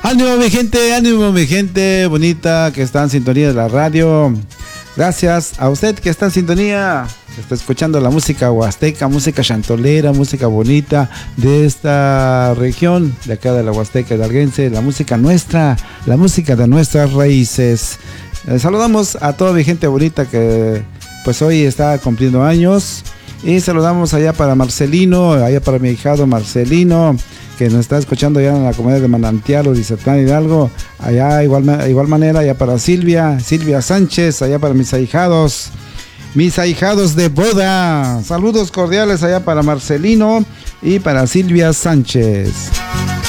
Ánimo mi gente bonita que está en sintonía de la radio. Gracias a usted que está en sintonía, está escuchando la música huasteca, música chantolera, música bonita de esta región, de acá de la Huasteca hidalguense, la música nuestra, la música de nuestras raíces. Saludamos a toda mi gente bonita que pues hoy está cumpliendo años. Y saludamos allá para Marcelino, allá para mi hijado Marcelino, que nos está escuchando allá en la comunidad de Manantial, Urizatlán, Hidalgo. Allá igual manera, allá para Silvia Sánchez, allá para mis ahijados de boda. Saludos cordiales allá para Marcelino y para Silvia Sánchez.